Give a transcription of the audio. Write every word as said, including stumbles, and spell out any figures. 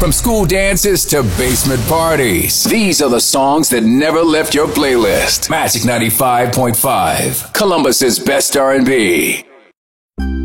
From school dances to basement parties, these are the songs that never left your playlist. Magic ninety-five point five, Columbus's best R and B.